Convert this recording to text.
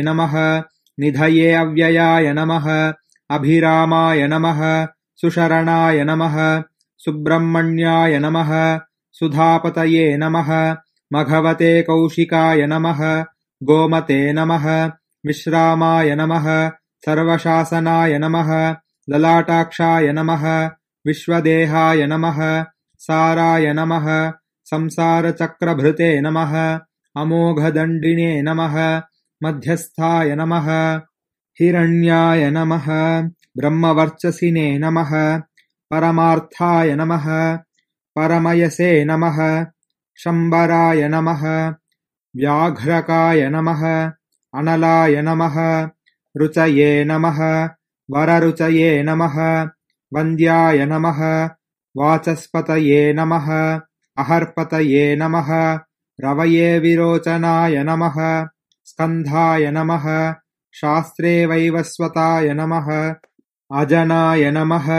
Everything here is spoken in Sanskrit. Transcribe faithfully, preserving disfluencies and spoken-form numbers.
नमः निधये अव्ययाय नमः अभिरामाय नमः सुशरणाय नमः सुब्रह्मण्याय नमः सुधापतये नमः मघवते कौशिकाय नमः गोमते नमः विश्रामाय नमः सर्वशासनाय नमः ललाटाक्षाय नमः विश्वदेहाय नमः साराय नमः संसारचक्रभृते नमः अमोघदण्डिने नमः मध्यस्थाय नमः हिरण्याय नमः ब्रह्मवर्चसिने नमः परमार्थाय नमः परमयसे नमः शम्बराय नमः व्याघ्रकाय नमः अनलाय नमः रुचये नमः वररुचये नमः वन्द्याय नमः वाचस्पतये नमः अहर्पतये नमः रवये विरोचनाय नमः स्कन्धाय नमः शास्त्रे वैवस्वताय नमः अजनाय नमः